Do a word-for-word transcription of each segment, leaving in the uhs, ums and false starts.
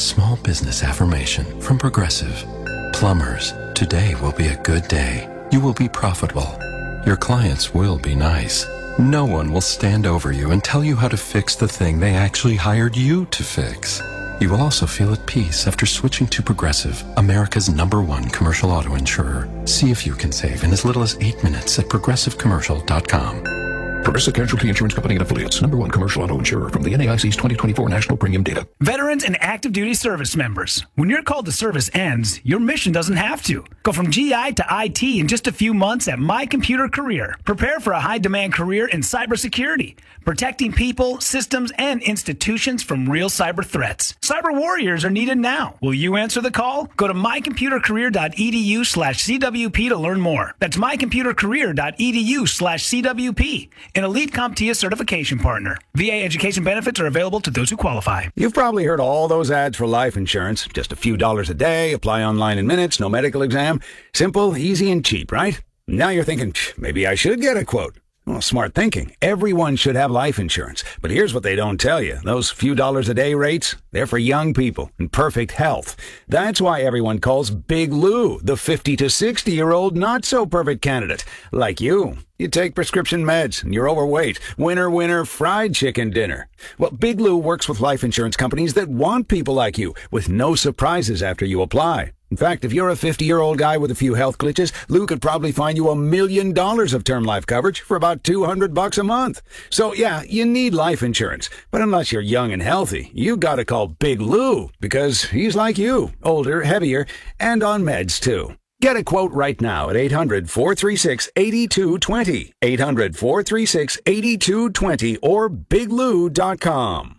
small business affirmation from Progressive. Plumbers, today will be a good day. You will be profitable. Your clients will be nice. No one will stand over you and tell you how to fix the thing they actually hired you to fix. You will also feel at peace after switching to Progressive, America's number one commercial auto insurer. See if you can save in as little as eight minutes at progressive commercial dot com. Progressive Casualty Insurance Company and Affiliates. Number one commercial auto insurer from the N A I C's twenty twenty-four National Premium Data. Veterans and active duty service members. When your call to service ends, your mission doesn't have to. Go from G I to I T in just a few months at My Computer Career. Prepare for a high-demand career in cybersecurity, protecting people, systems, and institutions from real cyber threats. Cyber warriors are needed now. Will you answer the call? Go to my computer career dot e d u slash c w p to learn more. That's my computer career dot e d u slash c w p. An elite CompTIA certification partner. V A education benefits are available to those who qualify. You've probably heard all those ads for life insurance. Just a few dollars a day, apply online in minutes, no medical exam. Simple, easy, and cheap, right? Now you're thinking, maybe I should get a quote. Well, smart thinking. Everyone should have life insurance. But here's what they don't tell you. Those few dollars a day rates, they're for young people in perfect health. That's why everyone calls Big Lou the fifty to sixty-year-old not-so-perfect candidate. Like you. You take prescription meds and you're overweight. Winner, winner, fried chicken dinner. Well, Big Lou works with life insurance companies that want people like you with no surprises after you apply. In fact, if you're a fifty-year-old guy with a few health glitches, Lou could probably find you a million dollars of term life coverage for about two hundred bucks a month. So yeah, you need life insurance. But unless you're young and healthy, you gotta call Big Lou because he's like you, older, heavier, and on meds too. Get a quote right now at eight hundred, four three six, eight two two zero, eight hundred, four three six, eight two two zero, or big lou dot com.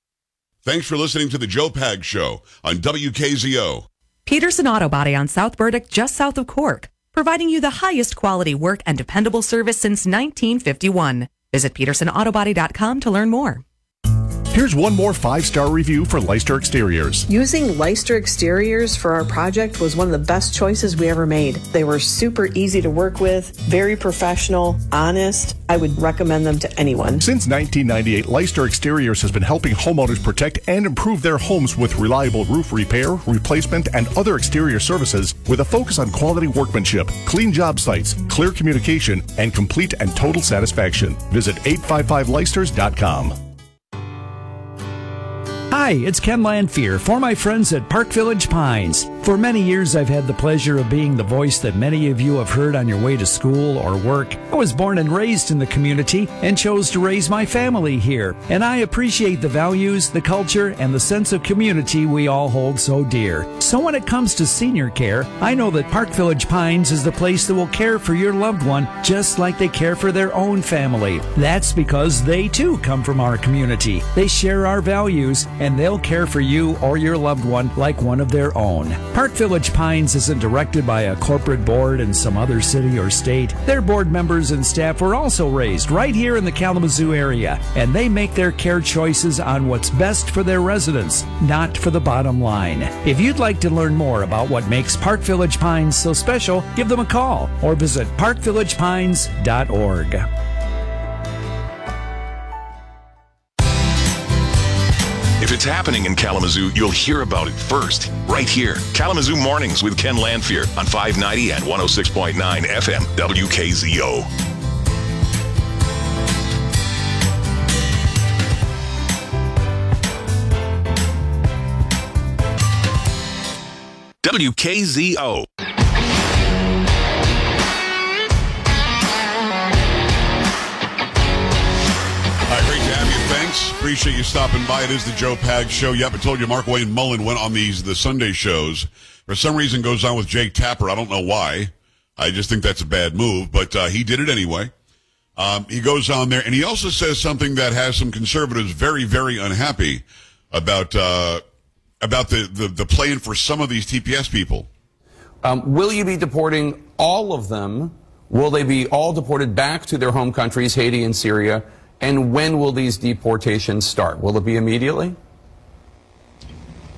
Thanks for listening to the Joe Pag Show on W K Z O. Peterson Auto Body on South Burdick, just south of Cork, providing you the highest quality work and dependable service since nineteen fifty-one. Visit peterson auto body dot com to learn more. Here's one more five-star review for Leicester Exteriors. Using Leicester Exteriors for our project was one of the best choices we ever made. They were super easy to work with, very professional, honest. I would recommend them to anyone. Since nineteen ninety-eight, Leicester Exteriors has been helping homeowners protect and improve their homes with reliable roof repair, replacement, and other exterior services with a focus on quality workmanship, clean job sites, clear communication, and complete and total satisfaction. Visit eight five five leicesters dot com. Hi, it's Ken Lanfear for my friends at Park Village Pines. For many years, I've had the pleasure of being the voice that many of you have heard on your way to school or work. I was born and raised in the community and chose to raise my family here. And I appreciate the values, the culture, and the sense of community we all hold so dear. So when it comes to senior care, I know that Park Village Pines is the place that will care for your loved one just like they care for their own family. That's because they too come from our community. They share our values, and they'll care for you or your loved one like one of their own. Park Village Pines isn't directed by a corporate board in some other city or state. Their board members and staff were also raised right here in the Kalamazoo area, and they make their care choices on what's best for their residents, not for the bottom line. If you'd like to learn more about what makes Park Village Pines so special, give them a call or visit park village pines dot org. If it's happening in Kalamazoo, you'll hear about it first, right here. Kalamazoo Mornings with Ken Lanfear on five ninety and one oh six point nine F M W K Z O. W K Z O. Appreciate you stopping by. It is the Joe Pag Show. Yep, I told you Mark Wayne Mullen went on these the Sunday shows. For some reason goes on with Jake Tapper. I don't know why. I just think that's a bad move, but uh, he did it anyway. Um, he goes on there, and he also says something that has some conservatives very, very unhappy about uh, about the, the, the plan for some of these T P S people. Um, will you be deporting all of them? Will they be all deported back to their home countries, Haiti and Syria? And when will these deportations start? Will it be immediately?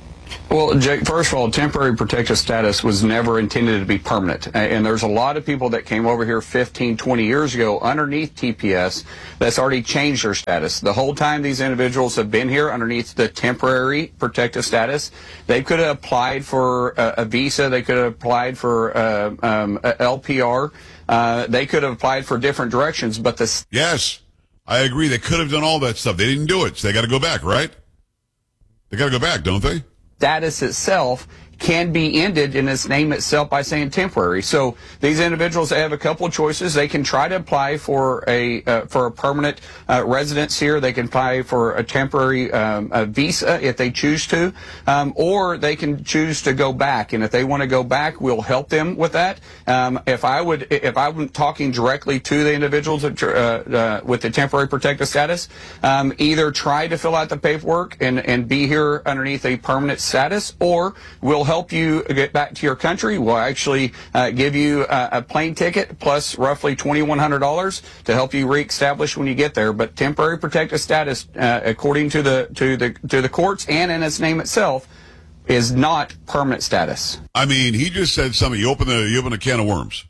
Well, Jake, first of all, temporary protective status was never intended to be permanent. And there's a lot of people that came over here fifteen, twenty years ago underneath T P S that's already changed their status. The whole time these individuals have been here underneath the temporary protective status, they could have applied for a, a visa. They could have applied for uh, um, a L P R. Uh, they could have applied for different directions. But the Yes, I agree. They could have done all that stuff. They didn't do it. So they got to go back, right? They got to go back, don't they? Status itself can be ended in its name itself by saying temporary. So these individuals have a couple of choices. They can try to apply for a uh, for a permanent uh, residence here. They can apply for a temporary um, a visa if they choose to, um, or they can choose to go back. And if they want to go back, we'll help them with that. Um, if I would, if I'm talking directly to the individuals that, uh, uh, with the temporary protective status, um, either try to fill out the paperwork and and be here underneath a permanent status, or we'll help you get back to your country. We'll actually uh, give you uh, a plane ticket plus roughly twenty-one hundred dollars to help you reestablish when you get there. But temporary protective status, uh, according to the to the to the courts and in its name itself, is not permanent status. I mean, he just said something. You open the you open a can of worms.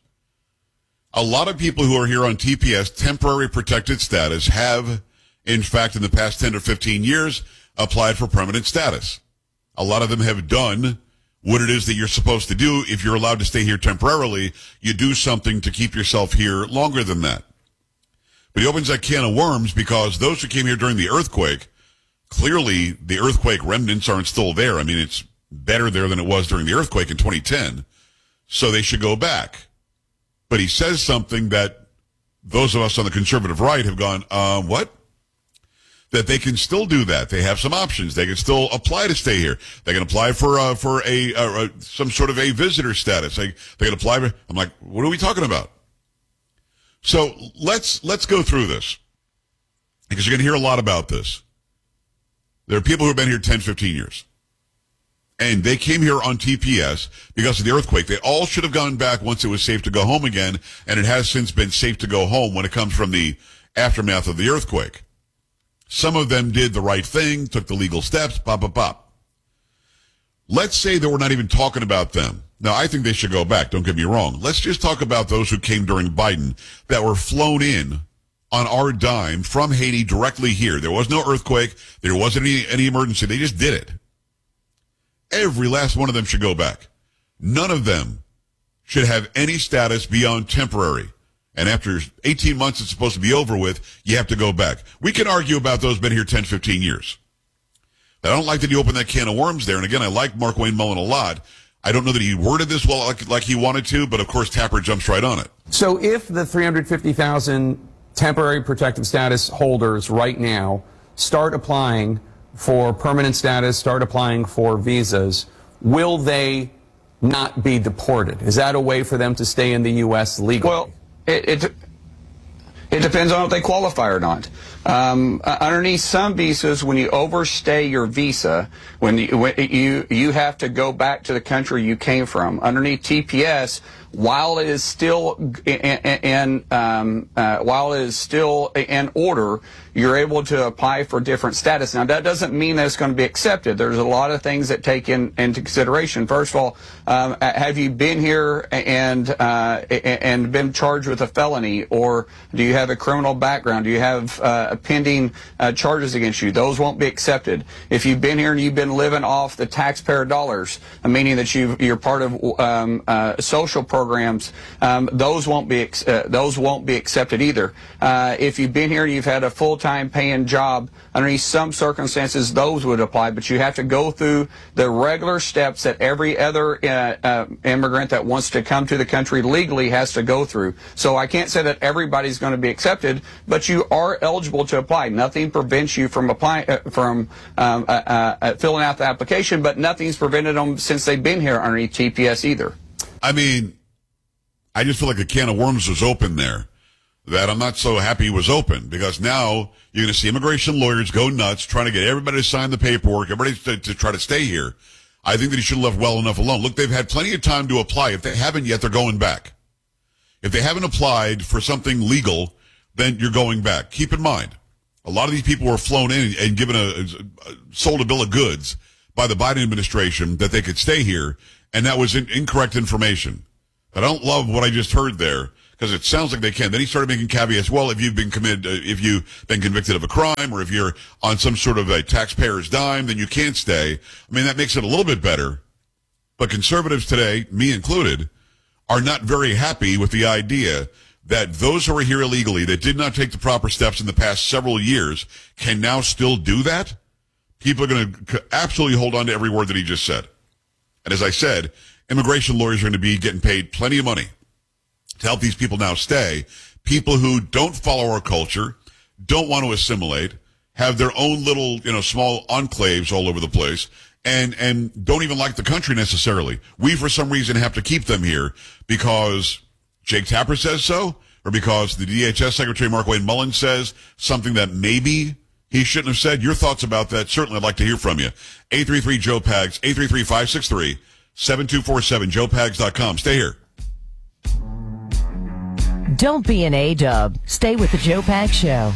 A lot of people who are here on T P S, temporary protected status, have, in fact, in the past ten or fifteen years, applied for permanent status. A lot of them have done what it is that you're supposed to do. If you're allowed to stay here temporarily, you do something to keep yourself here longer than that. But he opens that can of worms because those who came here during the earthquake, clearly the earthquake remnants aren't still there. I mean, it's better there than it was during the earthquake in twenty ten, so they should go back. But he says something that those of us on the conservative right have gone, uh, what? That they can still do that. They have some options. They can still apply to stay here. They can apply for uh, for a uh, some sort of a visitor status. They they can apply for. I'm like, what are we talking about? So let's let's go through this because you're going to hear a lot about this. There are people who have been here ten, fifteen years, and they came here on T P S because of the earthquake. They all should have gone back once it was safe to go home again, and it has since been safe to go home when it comes from the aftermath of the earthquake. Some of them did the right thing, took the legal steps, pop, pop, pop. Let's say that we're not even talking about them. Now, I think they should go back, don't get me wrong. Let's just talk about those who came during Biden that were flown in on our dime from Haiti directly here. There was no earthquake. There wasn't any, any emergency. They just did it. Every last one of them should go back. None of them should have any status beyond temporary. And after eighteen months, it's supposed to be over with, you have to go back. We can argue about those been here ten, fifteen years. But I don't like that he opened that can of worms there. And again, I like Markwayne Mullin a lot. I don't know that he worded this well like, like he wanted to, but of course Tapper jumps right on it. So if the three hundred fifty thousand temporary protective status holders right now start applying for permanent status, start applying for visas, will they not be deported? Is that a way for them to stay in the U S legally? Well, It, it it depends on if they qualify or not. Um, uh, underneath some visas, when you overstay your visa, when you, when you you have to go back to the country you came from. Underneath T P S, while it is still in, in um, uh, while it is still in order, you're able to apply for different status. Now, that doesn't mean that it's going to be accepted. There's a lot of things that take in, into consideration. First of all, um, have you been here and uh, and been charged with a felony, or do you have a criminal background? Do you have uh, pending uh, charges against you? Those won't be accepted. If you've been here and you've been living off the taxpayer dollars, meaning that you you're part of um, uh, social programs, um, those won't be uh, those won't be accepted either. Uh, if you've been here and you've had a full time paying job, underneath some circumstances, those would apply, but you have to go through the regular steps that every other uh, uh, immigrant that wants to come to the country legally has to go through. So I can't say that everybody's going to be accepted, but you are eligible to apply. Nothing prevents you from applying, uh, from um, uh, uh, filling out the application, but nothing's prevented them since they've been here underneath T P S either. I mean, I just feel like a can of worms was open there that I'm not so happy was open, because now you're going to see immigration lawyers go nuts trying to get everybody to sign the paperwork, everybody to, to try to stay here. I think that he should have left well enough alone. Look, they've had plenty of time to apply. If they haven't yet, they're going back. If they haven't applied for something legal, then you're going back. Keep in mind, a lot of these people were flown in and given a, a sold a bill of goods by the Biden administration that they could stay here, and that was in- incorrect information. I don't love what I just heard there, because it sounds like they can. Then he started making caveats. Well, if you've been committed, uh, if you've been convicted of a crime, or if you're on some sort of a taxpayer's dime, then you can't stay. I mean, that makes it a little bit better. But conservatives today, me included, are not very happy with the idea that those who are here illegally, that did not take the proper steps in the past several years, can now still do that. People are going to absolutely hold on to every word that he just said. And as I said, immigration lawyers are going to be getting paid plenty of money to help these people now stay. People who don't follow our culture, don't want to assimilate, have their own little, you know, small enclaves all over the place, and, and don't even like the country necessarily. We, for some reason, have to keep them here because Jake Tapper says so, or because the D H S Secretary Mark Wayne Mullen says something that maybe he shouldn't have said. Your thoughts about that? Certainly, I'd like to hear from you. eight three three, Joe Pags, eight three three, five six three, seven two four seven, joe pags dot com. Stay here. Don't be an A-dub. Stay with the Joe Pags Show.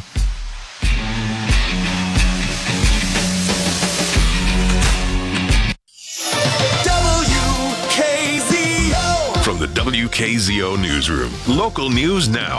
W K Z O. From the W K Z O Newsroom, local news now.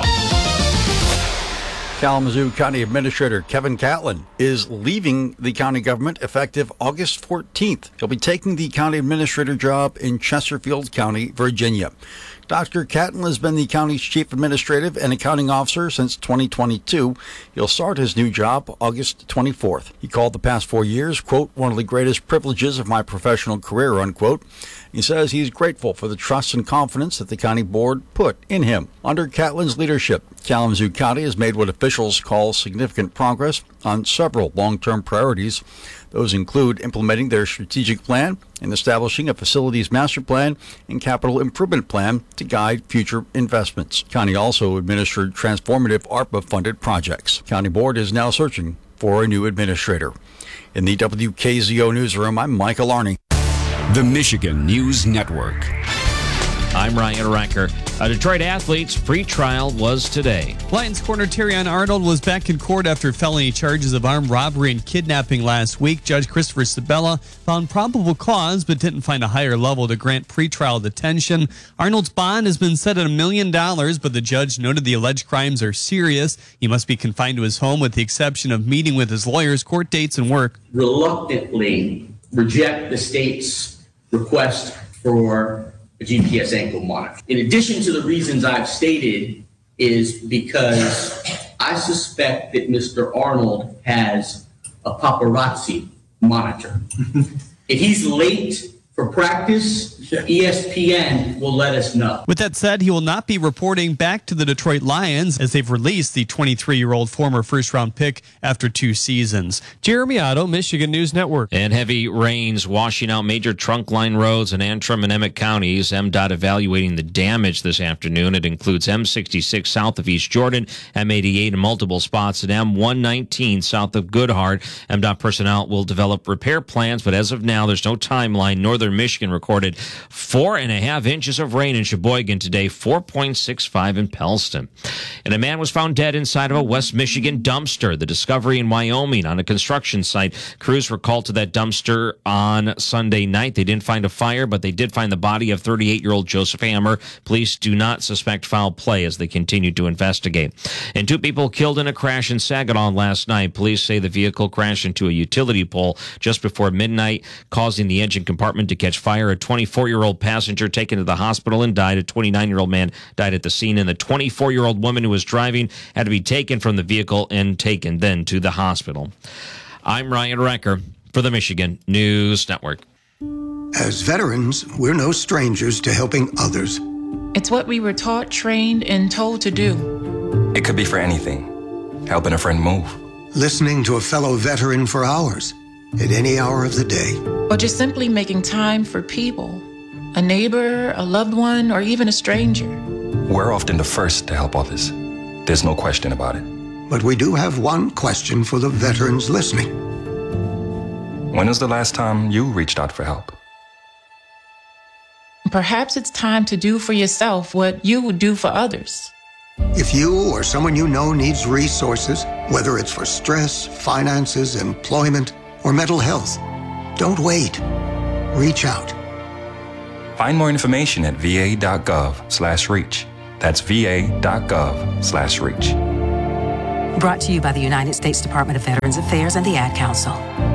Kalamazoo County Administrator Kevin Catlin is leaving the county government effective August fourteenth. He'll be taking the county administrator job in Chesterfield County, Virginia. Doctor Catlin has been the county's chief administrative and accounting officer since twenty twenty-two. He'll start his new job August twenty-fourth. He called the past four years, quote, one of the greatest privileges of my professional career, unquote. He says he's grateful for the trust and confidence that the county board put in him. Under Catlin's leadership, Kalamazoo County has made what officials call significant progress on several long-term priorities. Those include implementing their strategic plan and establishing a facilities master plan and capital improvement plan to guide future investments. County also administered transformative ARPA-funded projects. County board is now searching for a new administrator. In the W K Z O newsroom, I'm Michael Arney. The Michigan News Network. I'm Ryan Recker. A Detroit athlete's pre-trial was today. Lions corner Terrion Arnold was back in court after felony charges of armed robbery and kidnapping last week. Judge Christopher Sabella found probable cause but didn't find a higher level to grant pretrial detention. Arnold's bond has been set at a million dollars, but the judge noted the alleged crimes are serious. He must be confined to his home with the exception of meeting with his lawyers, court dates, and work. Reluctantly reject the state's request for a G P S ankle monitor. In addition to the reasons I've stated, is because I suspect that Mister Arnold has a paparazzi monitor. If he's late for practice, E S P N will let us know. With that said, he will not be reporting back to the Detroit Lions as they've released the twenty-three-year-old former first-round pick after two seasons. Jeremy Otto, Michigan News Network. And heavy rains washing out major trunk line roads in Antrim and Emmett counties. M DOT evaluating the damage this afternoon. It includes M sixty-six south of East Jordan, M eighty-eight in multiple spots, and M one nineteen south of Goodhart. M DOT personnel will develop repair plans, but as of now, there's no timeline. Northern Michigan recorded four and a half inches of rain in Sheboygan today, four point six five in Pellston. And a man was found dead inside of a West Michigan dumpster. The discovery in Wyoming on a construction site. Crews were called to that dumpster on Sunday night. They didn't find a fire, but they did find the body of thirty-eight-year-old Joseph Hammer. Police do not suspect foul play as they continue to investigate. And two people killed in a crash in Saginaw last night. Police say the vehicle crashed into a utility pole just before midnight, causing the engine compartment to catch fire. A twenty-four-year-old passenger taken to the hospital and died. A twenty-nine-year-old man died at the scene, and the twenty-four-year-old woman who was driving had to be taken from the vehicle and taken then to the hospital. I'm Ryan Recker for the Michigan News Network. As veterans, we're no strangers to helping others. It's what we were taught, trained, and told to do. It could be for anything. Helping a friend move. Listening to a fellow veteran for hours, at any hour of the day. Or just simply making time for people. A neighbor, a loved one, or even a stranger. We're often the first to help others. There's no question about it. But we do have one question for the veterans listening. When was the last time you reached out for help? Perhaps it's time to do for yourself what you would do for others. If you or someone you know needs resources, whether it's for stress, finances, employment, or mental health, Don't wait. Reach out. Find more information at va.gov slash reach. That's va.gov slash reach. Brought to you by the United States Department of Veterans Affairs and the Ad Council.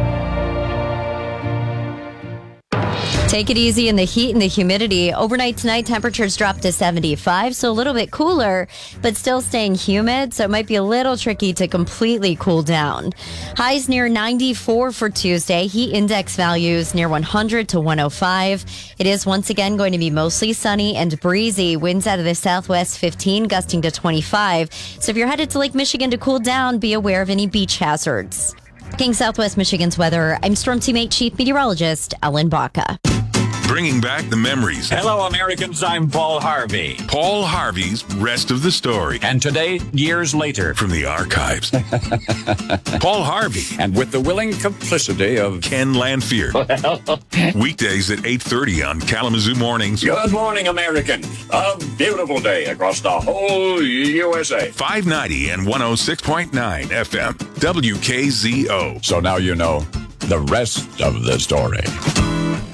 Take it easy in the heat and the humidity. Overnight tonight, temperatures drop to seventy-five, so a little bit cooler, but still staying humid, so it might be a little tricky to completely cool down. Highs near ninety-four for Tuesday. Heat index values near one hundred to one oh five. It is once again going to be mostly sunny and breezy. Winds out of the southwest fifteen, gusting to twenty-five. So if you're headed to Lake Michigan to cool down, be aware of any beach hazards. King Southwest Michigan's weather, I'm Storm Teammate Chief Meteorologist Ellen Baca. Bringing back the memories. Hello, Americans. I'm Paul Harvey. Paul Harvey's Rest of the Story. And today, years later. From the archives. Paul Harvey. And with the willing complicity of Ken Lanfear. Well. Weekdays at eight thirty on Kalamazoo Mornings. Good morning, Americans. A beautiful day across the whole U S A. five ninety and one oh six point nine F M. W K Z O. So now you know the rest of the story.